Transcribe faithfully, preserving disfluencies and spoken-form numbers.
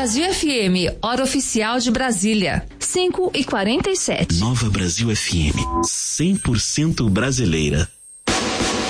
Brasil F M, hora oficial de Brasília, cinco e quarenta e sete. Nova Brasil F M, cem por cento brasileira.